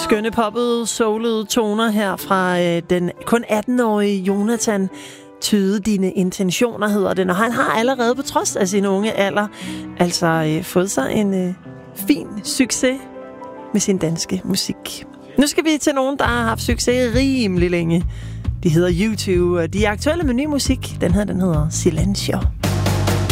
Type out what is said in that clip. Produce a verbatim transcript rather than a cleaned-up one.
Skønne poppede, soulede toner her fra øh, den kun atten-årige Jonathan. Tyde dine intentioner, hedder det. Og han har allerede på trods af sin unge alder altså øh, fået sig en øh, fin succes med sin danske musik. Nu skal vi til nogen, der har haft succes rimelig længe. De hedder U to, og de er aktuelle med ny musik. Den her, den hedder Silencio.